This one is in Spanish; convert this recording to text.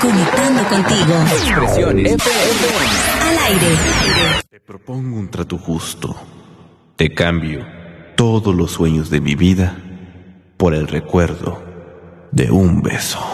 Conectando contigo. Expresiones FM. Al aire. Te propongo un trato justo. Te cambio todos los sueños de mi vida por el recuerdo de un beso.